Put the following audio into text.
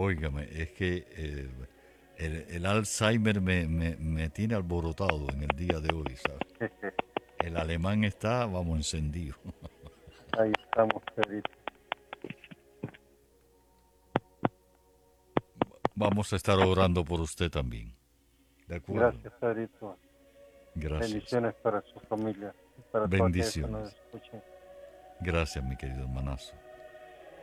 Óigame, es que el Alzheimer me tiene alborotado en el día de hoy, ¿sabes? El alemán está, vamos, encendido. Ahí estamos, Pedrito. Vamos a estar orando por usted también. ¿De acuerdo? Gracias, Pedrito. Gracias. Bendiciones para su familia y para todos aquellos que nos Bendiciones. escuchen. Gracias, mi querido hermanazo.